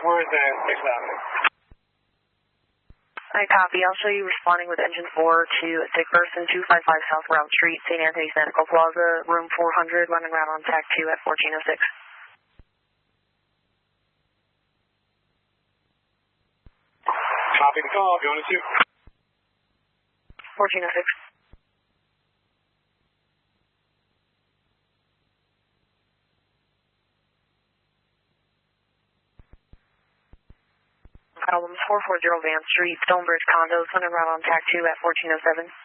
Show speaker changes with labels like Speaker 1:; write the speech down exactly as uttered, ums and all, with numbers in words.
Speaker 1: Where's the Sixth Avenue?
Speaker 2: I copy. I'll show you responding with engine four to a sick person, two five five South Route Street, Saint Anthony's Medical Plaza, room four hundred, running around on tack two at fourteen oh six.
Speaker 1: Copy the call. Going to two.
Speaker 2: fourteen oh six. Problems four forty Van Street, Stonebridge Condos, running around on tack two at fourteen oh seven.